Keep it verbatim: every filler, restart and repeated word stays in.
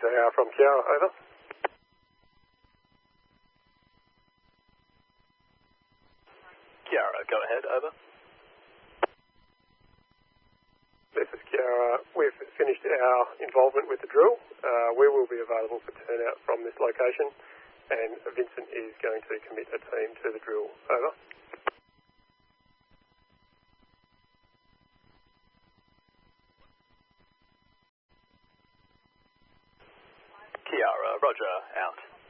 These are from Kiara, over. Kiara, go ahead, over. This is Kiara. We've finished our involvement with the drill. Uh, we will be available for turnout from this location, and Vincent is going to commit a team to the drill. Over. Kiara, roger, out.